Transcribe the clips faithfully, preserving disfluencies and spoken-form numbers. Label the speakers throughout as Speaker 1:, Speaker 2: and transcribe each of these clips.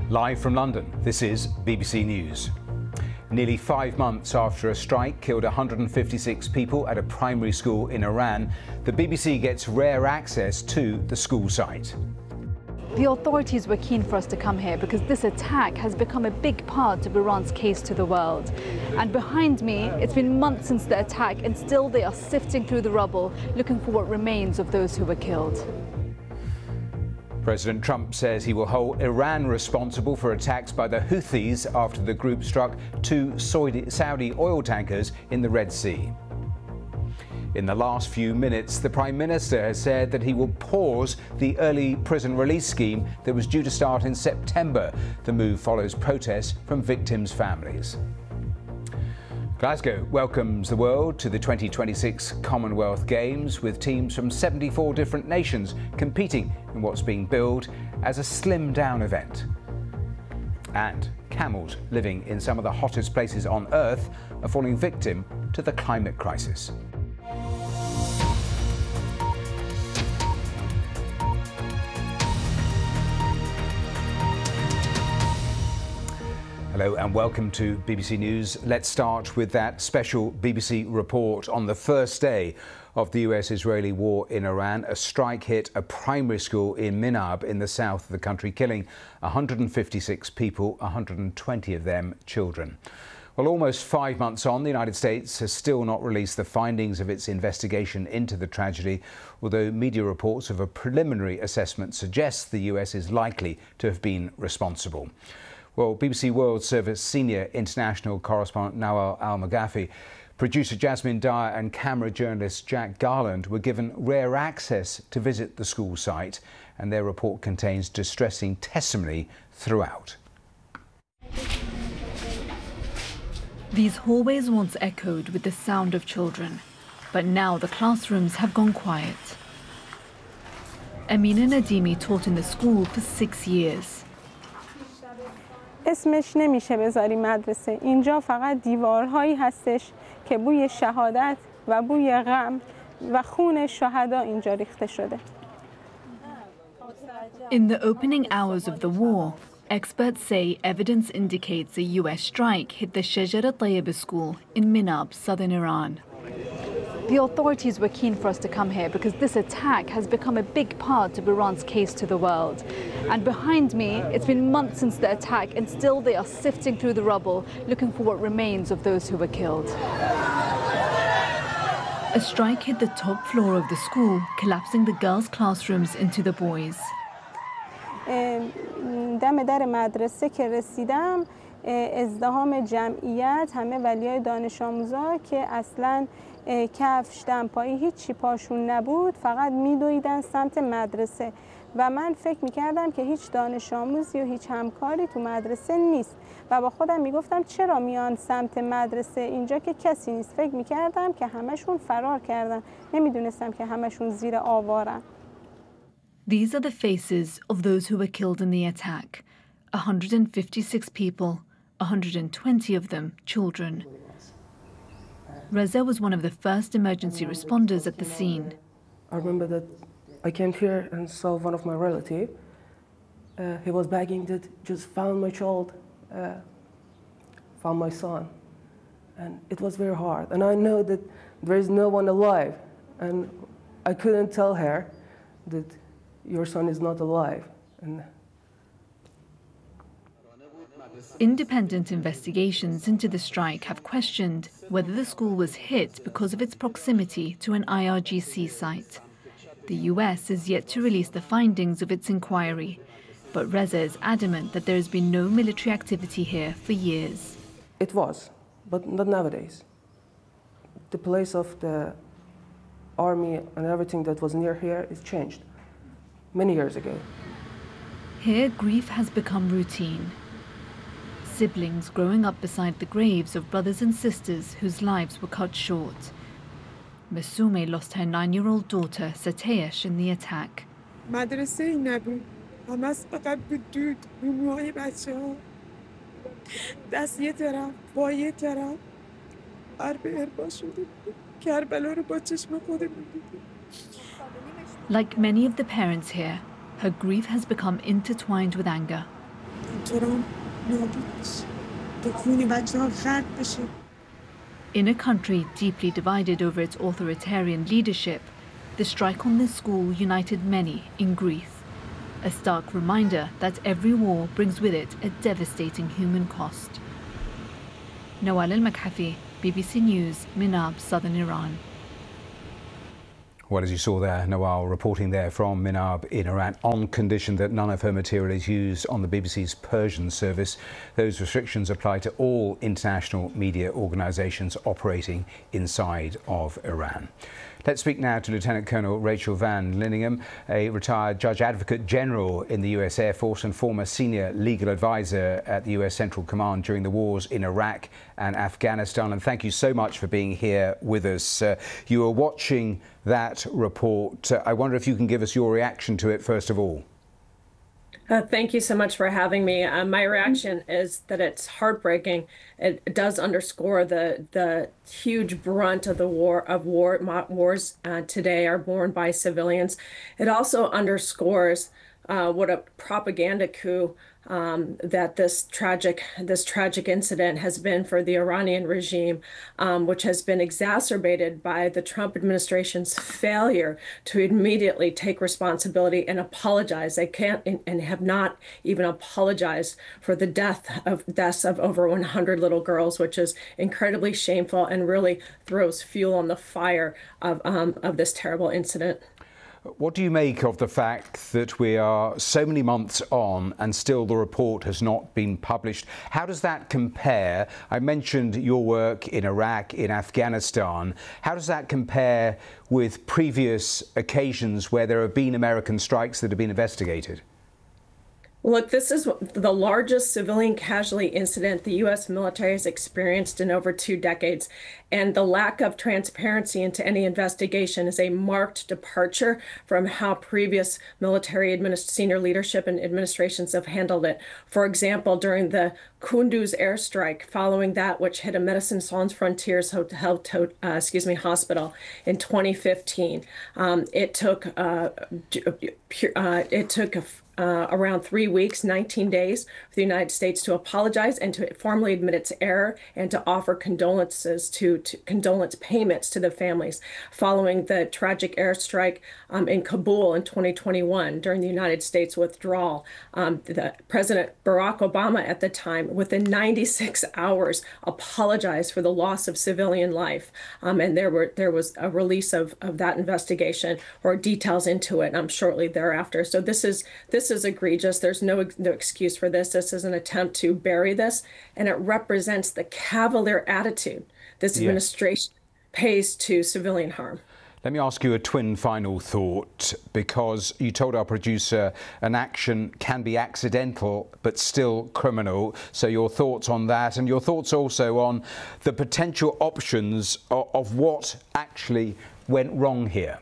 Speaker 1: Live from London, this is B B C News. Nearly five months after a strike killed one hundred fifty-six people at a primary school in Iran, the B B C gets rare access to the school site.
Speaker 2: The authorities were keen for us to come here because this attack has become a big part of Iran's case to the world. And behind me, it's been months since the attack, and still they are sifting through the rubble, looking for what remains of those who were killed.
Speaker 1: President Trump says he will hold Iran responsible for attacks by the Houthis after the group struck two Saudi oil tankers in the Red Sea. In the last few minutes, the Prime Minister has said that he will pause the early prison release scheme that was due to start in September. The move follows protests from victims' families. Glasgow welcomes the world to the twenty twenty-six Commonwealth Games, with teams from seventy-four different nations competing in what's being billed as a slimmed-down event. And camels living in some of the hottest places on Earth are falling victim to the climate crisis. Hello and welcome to B B C News. Let's start with that special B B C report on the first day of the U S-Israeli war in Iran. A strike hit a primary school in Minab in the south of the country, killing one hundred fifty-six people, one hundred twenty of them children. Well, almost five months on, the United States has still not released the findings of its investigation into the tragedy, although media reports of a preliminary assessment suggest the U S is likely to have been responsible. Well, B B C World Service senior international correspondent Nawal Al-Maghafi, producer Jasmine Dyer and camera journalist Jack Garland were given rare access to visit the school site, and their report contains distressing testimony throughout.
Speaker 2: These hallways once echoed with the sound of children, but now the classrooms have gone quiet. Amina Nadimi taught in the school for six years.
Speaker 3: اسمش نمیشه بذاری مدرسه. اینجا فقط دیوارهایی هستش که بوی شهادت و بوی غم و خون شهدا اینجا ریخته شده.
Speaker 2: In the opening hours of the war, experts say evidence indicates a U S strike hit the Shajara Tayyib school in Minab, southern Iran. The authorities were keen for us to come here because this attack has become a big part of Iran's case to the world. And behind me, it's been months since the attack, and still they are sifting through the rubble, looking for what remains of those who were killed. A strike hit the top floor of the school, collapsing the girls' classrooms into the boys.
Speaker 3: دم در مدرسه که رسیدم، ازدحام جمعیت، همه ولیای دانش آموزا که اصلاً کفش دمپایی هیچی پاشون نبود، فقط میدویدن سمت مدرسه و من فکر میکردم که هیچ دانش آموزی و هیچ همکاری تو مدرسه نیست و با خودم میگفتم چرا میان سمت مدرسه، اینجا که کسی نیست. فکر میکردم که همشون فرار کردن، نمیدونستم که همشون زیر آوارن.
Speaker 2: These are the faces of those who were killed in the attack. one hundred fifty-six people, one hundred twenty of them children. Reza was one of the first emergency responders at the scene.
Speaker 4: I remember that I came here and saw one of my relatives. Uh, he was begging that just found my child, uh, found my son. And it was very hard. And I know that there is no one alive. And I couldn't tell her that your son is not alive. And
Speaker 2: Independent investigations into the strike have questioned whether the school was hit because of its proximity to an I R G C site. The U S is yet to release the findings of its inquiry, but Reza is adamant that there has been no military activity here for years.
Speaker 4: It was, but not nowadays. The place of the army and everything that was near here is changed many years ago.
Speaker 2: Here, grief has become routine. Siblings growing up beside the graves of brothers and sisters whose lives were cut short. Masume lost her nine-year-old daughter, Satesh, in the attack.
Speaker 5: مدرسه نبود. همش فقط بود دود. روموهای بچه‌ها. دست یه طرف، با یه طرف. حرب اربا شده بود. کربلا رو با چشم خودمون دیدیم.
Speaker 2: Like many of the parents here, her grief has become intertwined with anger.
Speaker 5: دکتران نابود بشه به خون بچه ها خرد بشه.
Speaker 2: In a country deeply divided over its authoritarian leadership, the strike on this school united many in grief. A stark reminder that every war brings with it a devastating human cost. Nawal Al-Makhafi, B B C News, Minab, southern Iran.
Speaker 1: Well, as you saw there, Nawal reporting there from Minab in Iran, on condition that none of her material is used on the B B C's Persian service. Those restrictions apply to all international media organisations operating inside of Iran. Let's speak now to Lieutenant Colonel Rachel Van Linningham, a retired Judge Advocate General in the U S Air Force and former senior legal advisor at the U S Central Command during the wars in Iraq and Afghanistan. And thank you so much for being here with us. Uh, you were watching that report. Uh, I wonder if you can give us your reaction to it first of all.
Speaker 6: Uh, thank you so much for having me. Uh, my reaction is that it's heartbreaking. It, it does underscore the the huge brunt of the war of war wars uh, today are borne by civilians. It also underscores uh, what a propaganda coup um, that this tragic this tragic incident has been for the Iranian regime, um, which has been exacerbated by the Trump administration's failure to immediately take responsibility and apologize. They can't and, and have not even apologized for the death of deaths of over one hundred little girls, which is incredibly shameful and really throws fuel on the fire of um, of this terrible incident.
Speaker 1: What do you make of the fact that we are so many months on and still the report has not been published? How does that compare? I mentioned your work in Iraq, in Afghanistan. How does that compare with previous occasions where there have been American strikes that have been investigated?
Speaker 6: Look, this is the largest civilian casualty incident the U S military has experienced in over two decades, and the lack of transparency into any investigation is a marked departure from how previous military administ- senior leadership and administrations have handled it. For example, during the Kunduz airstrike, following that, which hit a Médecins Sans Frontières hotel, to, uh, excuse me, hospital in twenty fifteen, um, it took uh, uh, it took a Uh, around three weeks, nineteen days, for the United States to apologize and to formally admit its error and to offer condolences to, to condolence payments to the families. Following the tragic airstrike um, in Kabul in twenty twenty-one during the United States withdrawal, um, the President Barack Obama at the time, within ninety-six hours, apologized for the loss of civilian life, um, and there were there was a release of of that investigation or details into it um, shortly thereafter. So this is this. This is egregious. There's no, no excuse for this. This is an attempt to bury this, and it represents the cavalier attitude this administration yeah. pays to civilian harm.
Speaker 1: Let me ask you a twin final thought, because you told our producer an action can be accidental but still criminal. So your thoughts on that, and your thoughts also on the potential options of, of what actually went wrong here.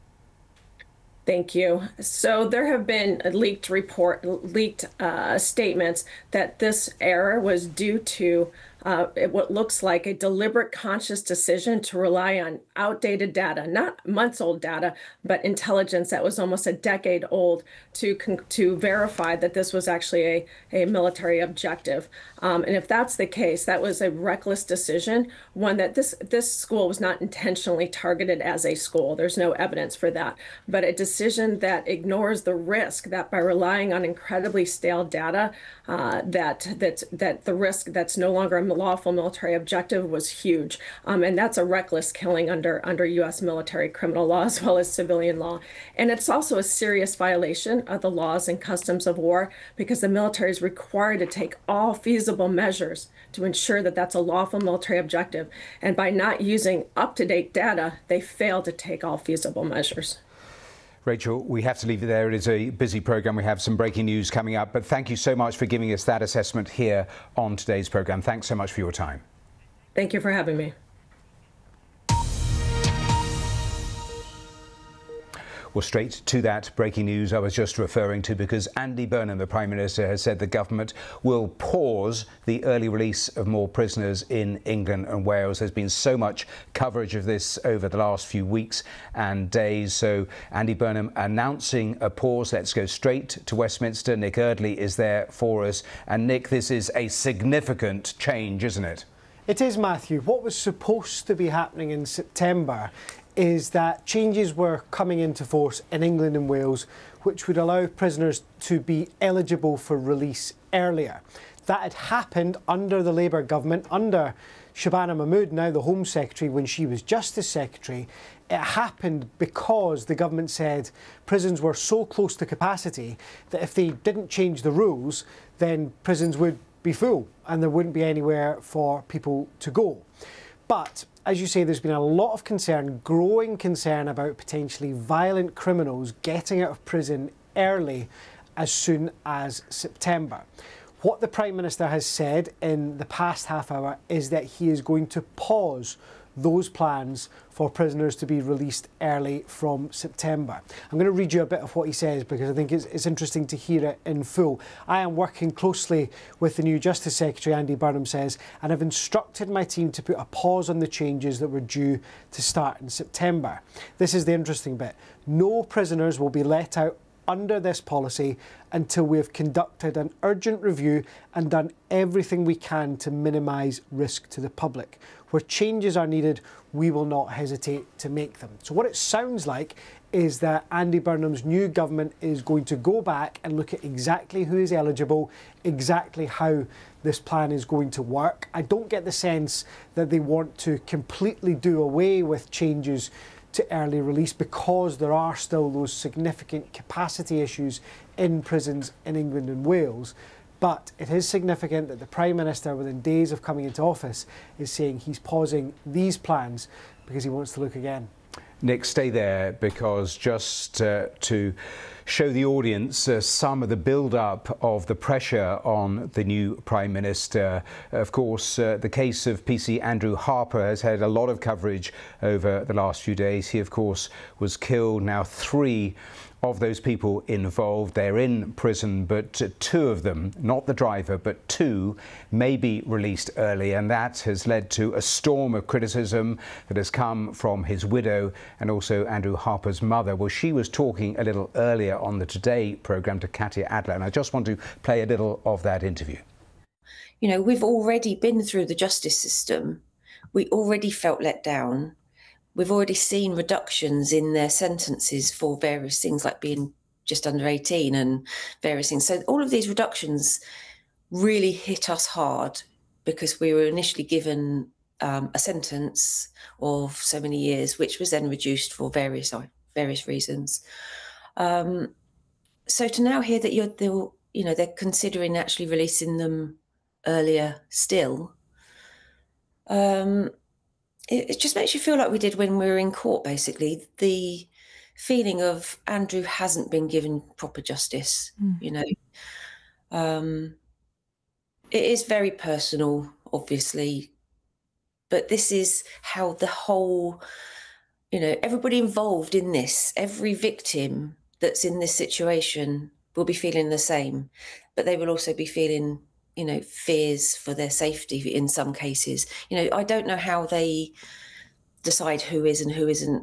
Speaker 6: Thank you. So there have been leaked report, leaked uh, statements that this error was due to uh, what looks like a deliberate, conscious decision to rely on outdated data, not months old data, but intelligence that was almost a decade old to to verify that this was actually a, a military objective. Um, and if that's the case, that was a reckless decision, one that this this school was not intentionally targeted as a school. There's no evidence for that, but a decision that ignores the risk that by relying on incredibly stale data, uh, that that that the risk that's no longer a lawful military objective was huge, um, and that's a reckless killing under under U S military criminal law as well as civilian law. And it's also a serious violation of the laws and customs of war, because the military is required to take all feasible measures to ensure that that's a lawful military objective. And by not using up-to-date data, they fail to take all feasible measures.
Speaker 1: Rachel, we have to leave it there. It is a busy programme. We have some breaking news coming up. But thank you so much for giving us that assessment here on today's programme. Thanks so much for your time.
Speaker 6: Thank you for having me.
Speaker 1: Well, straight to that breaking news I was just referring to, because Andy Burnham, the Prime Minister, has said the government will pause the early release of more prisoners in England and Wales. There's been so much coverage of this over the last few weeks and days. So Andy Burnham announcing a pause. Let's go straight to Westminster. Nick Eardley is there for us. And Nick, this is a significant change, isn't it?
Speaker 7: It is, Matthew. What was supposed to be happening in September is that changes were coming into force in England and Wales, which would allow prisoners to be eligible for release earlier. That had happened under the Labour government, under Shabana Mahmood, now the Home Secretary, when she was Justice Secretary. It happened because the government said prisons were so close to capacity that if they didn't change the rules, then prisons would be full and there wouldn't be anywhere for people to go. But as you say, there's been a lot of concern, growing concern about potentially violent criminals getting out of prison early as soon as September. What the Prime Minister has said in the past half hour is that he is going to pause those plans for prisoners to be released early from September. I'm going to read you a bit of what he says because I think it's, it's interesting to hear it in full. I am working closely with the new Justice Secretary, Andy Burnham says, and have instructed my team to put a pause on the changes that were due to start in September. This is the interesting bit. No prisoners will be let out under this policy until we have conducted an urgent review and done everything we can to minimise risk to the public. Where changes are needed, we will not hesitate to make them. So what it sounds like is that Andy Burnham's new government is going to go back and look at exactly who is eligible, exactly how this plan is going to work. I don't get the sense that they want to completely do away with changes to early release, because there are still those significant capacity issues in prisons in England and Wales. But it is significant that the Prime Minister, within days of coming into office, is saying he's pausing these plans because he wants to look again.
Speaker 1: Nick, stay there, because just uh, to show the audience uh, some of the build-up of the pressure on the new Prime Minister. Of course, uh, the case of P C Andrew Harper has had a lot of coverage over the last few days. He, of course, was killed. Now three of those people involved, they're in prison, but two of them, not the driver, but two, may be released early, and that has led to a storm of criticism that has come from his widow and also Andrew Harper's mother. Well, she was talking a little earlier on the Today programme to Katya Adler, and I just want to play a little of that interview.
Speaker 8: You know, we've already been through the justice system. We already felt let down. We've already seen reductions in their sentences for various things like being just under eighteen and various things. So all of these reductions really hit us hard because we were initially given um, a sentence of so many years, which was then reduced for various various reasons. Um, so to now hear that you're, they're, you know, they're considering actually releasing them earlier still, um, it just makes you feel like we did when we were in court, basically. The feeling of Andrew hasn't been given proper justice, mm. you know. Um, it is very personal, obviously, but this is how the whole, you know, everybody involved in this, every victim that's in this situation will be feeling the same, but they will also be feeling, you know, fears for their safety in some cases. You know, I don't know how they decide who is and who isn't,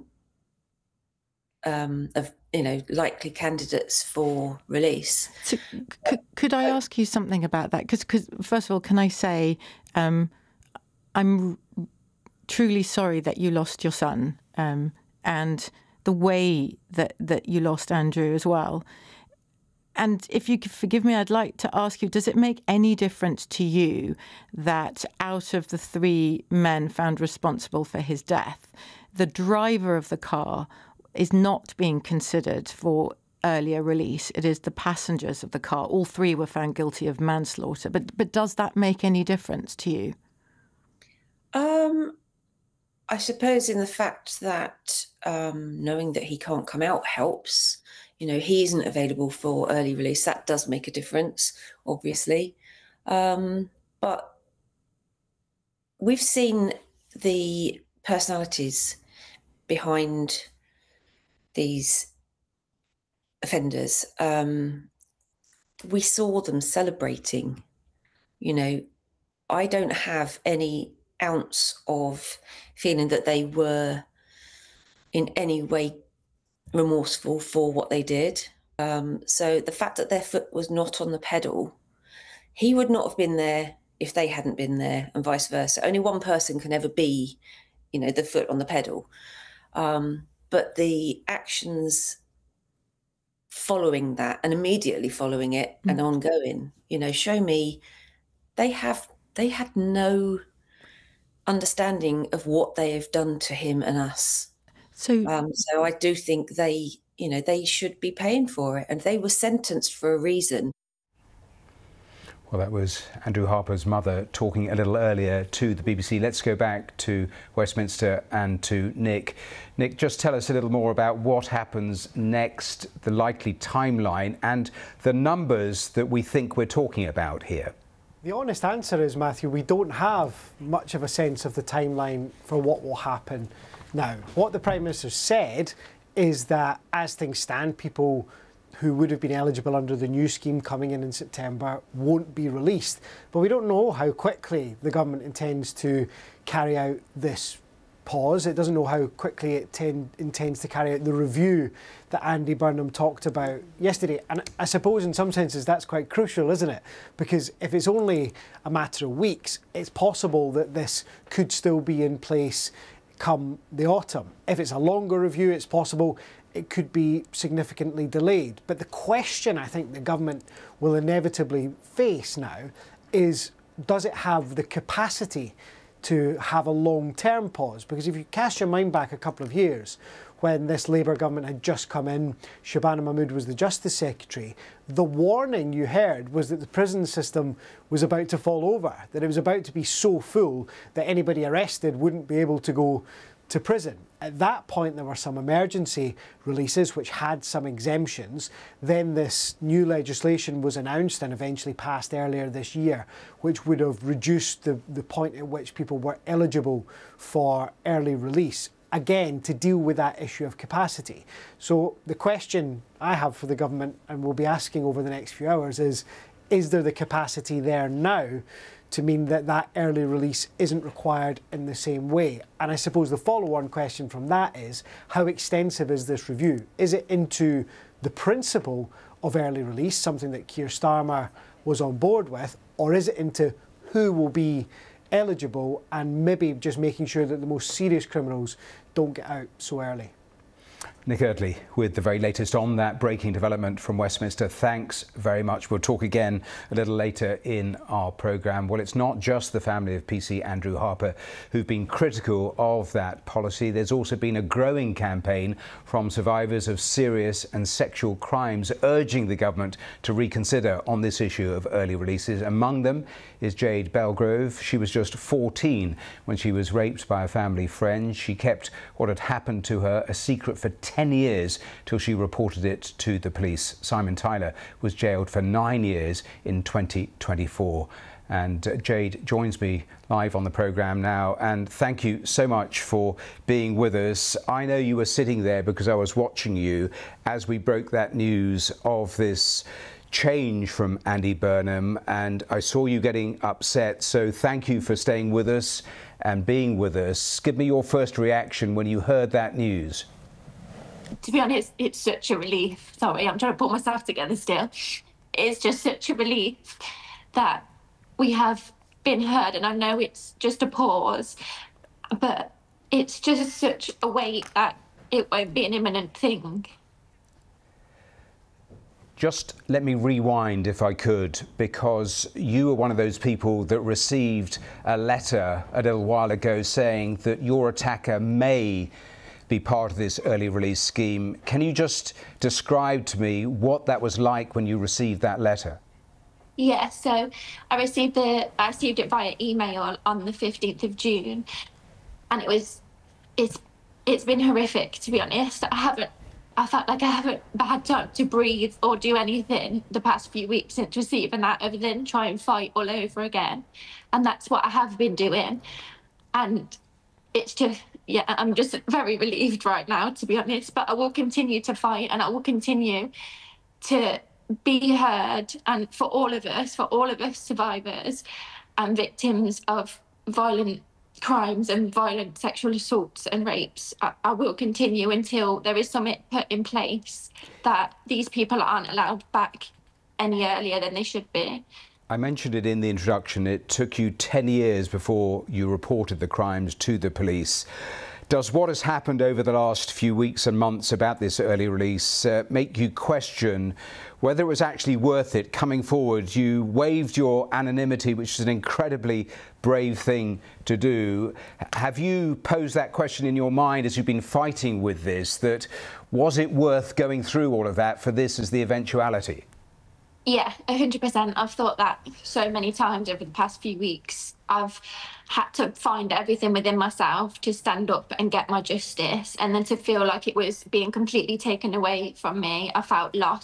Speaker 8: um, of, you know, likely candidates for release.
Speaker 9: So could, could I ask you something about that? Because, because first of all, can I say um, I'm truly sorry that you lost your son, um, and the way that, that you lost Andrew as well. And if you could forgive me, I'd like to ask you, does it make any difference to you that out of the three men found responsible for his death, the driver of the car is not being considered for earlier release? It is the passengers of the car. All three were found guilty of manslaughter. But but does that make any difference to you?
Speaker 8: Um, I suppose in the fact that um, knowing that he can't come out helps. You know, he isn't available for early release. That does make a difference, obviously. Um, but we've seen the personalities behind these offenders, um, we saw them celebrating. You know, I don't have any ounce of feeling that they were in any way remorseful for what they did. Um, so the fact that their foot was not on the pedal, he would not have been there if they hadn't been there, and vice versa. Only one person can ever be, you know, the foot on the pedal. Um, but the actions following that and immediately following it mm. and ongoing, you know, show me they have they had no understanding of what they have done to him and us.
Speaker 9: So,
Speaker 8: um, so I do think they, you know, they should be paying for it, and they were sentenced for a reason.
Speaker 1: Well, that was Andrew Harper's mother talking a little earlier to the B B C. Let's go back to Westminster and to Nick. Nick, just tell us a little more about what happens next, the likely timeline, and the numbers that we think we're talking about here.
Speaker 7: The honest answer is, Matthew, we don't have much of a sense of the timeline for what will happen now. What the Prime Minister said is that as things stand, people who would have been eligible under the new scheme coming in in September won't be released. But we don't know how quickly the government intends to carry out this pause. It doesn't know how quickly it tend, intends to carry out the review that Andy Burnham talked about yesterday. And I suppose in some senses that's quite crucial, isn't it? Because if it's only a matter of weeks, it's possible that this could still be in place come the autumn. If it's a longer review, it's possible it could be significantly delayed. But the question I think the government will inevitably face now is, does it have the capacity to have a long-term pause? Because if you cast your mind back a couple of years, when this Labour government had just come in, Shabana Mahmood was the Justice Secretary, the warning you heard was that the prison system was about to fall over, that it was about to be so full that anybody arrested wouldn't be able to go to prison. At that point, there were some emergency releases which had some exemptions. Then this new legislation was announced and eventually passed earlier this year, which would have reduced the, the point at which people were eligible for early release, again, to deal with that issue of capacity. So the question I have for the government, and we'll be asking over the next few hours, is, is there the capacity there now to mean that that early release isn't required in the same way? And I suppose the follow-on question from that is, how extensive is this review? Is it into the principle of early release, something that Keir Starmer was on board with, or is it into who will be eligible and maybe just making sure that the most serious criminals don't get out so early?
Speaker 1: Nick Eardley with the very latest on that breaking development from Westminster. Thanks very much. We'll talk again a little later in our programme. Well, it's not just the family of P C Andrew Harper who've been critical of that policy. There's also been a growing campaign from survivors of serious and sexual crimes urging the government to reconsider on this issue of early releases. Among them is Jade Belgrove. She was just fourteen when she was raped by a family friend. She kept what had happened to her a secret for ten years till she reported it to the police. Simon Tyler was jailed for nine years in twenty twenty-four. And uh, Jade joins me live on the programme now. And thank you so much for being with us. I know you were sitting there because I was watching you as we broke that news of this change from Andy Burnham, and I saw you getting upset. So thank you for staying with us and being with us. Give me your first reaction when you heard that news.
Speaker 10: To be honest, it's such a relief. Sorry, I'm trying to pull myself together still. It's just such a relief that we have been heard, and I know it's just a pause, but it's just such a weight that it won't be an imminent thing.
Speaker 1: Just let me rewind, if I could, because you were one of those people that received a letter a little while ago saying that your attacker may be part of this early release scheme. Can you just describe to me what that was like when you received that letter?
Speaker 10: Yeah, so I received the I received it via email on the fifteenth of June, and it was it's it's been horrific, to be honest. I haven't I felt like I haven't had time to breathe or do anything the past few weeks since receiving that, other than try and fight all over again. And that's what I have been doing. And it's just yeah, I'm just very relieved right now, to be honest. But I will continue to fight, and I will continue to be heard, and for all of us, for all of us survivors and victims of violent crimes and violent sexual assaults and rapes, I, I will continue until there is something put in place that these people aren't allowed back any earlier than they should be.
Speaker 1: I mentioned it in the introduction. It took you ten years before you reported the crimes to the police. Does what has happened over the last few weeks and months about this early release uh, make you question whether it was actually worth it coming forward? You waived your anonymity, which is an incredibly brave thing to do. Have you posed that question in your mind as you've been fighting with this, that was it worth going through all of that for this as the eventuality?
Speaker 10: Yeah, one hundred percent. I've thought that so many times over the past few weeks. I've had to find everything within myself to stand up and get my justice, and then to feel like it was being completely taken away from me, I felt lost.